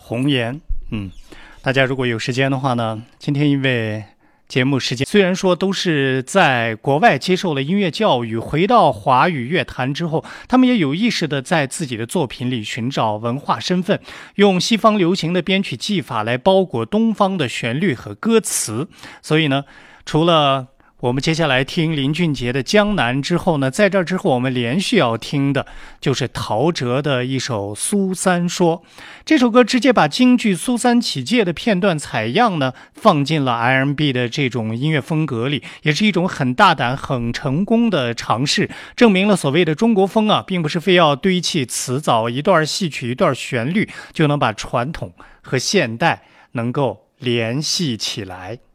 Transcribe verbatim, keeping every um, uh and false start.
红颜。嗯，大家如果有时间的话呢，今天因为节目时间虽然说都是在国外接受了音乐教育，回到华语乐坛之后，他们也有意识的在自己的作品里寻找文化身份，用西方流行的编曲技法来包裹东方的旋律和歌词。所以呢，除了我们接下来听林俊杰的《江南》之后呢，在这之后我们连续要听的就是陶喆的一首《苏三说》。这首歌直接把京剧《苏三起解》的片段采样呢放进了 R and B 的这种音乐风格里，也是一种很大胆很成功的尝试，证明了所谓的中国风啊，并不是非要堆砌词藻一段戏曲一段旋律就能把传统和现代能够联系起来。